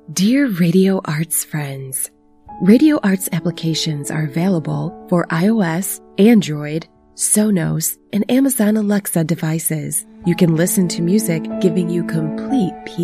Dear Radio Arts friends, Radio Arts applications are available for iOS, Android, Sonos, and Amazon Alexa devices. You can listen to music, giving you complete peace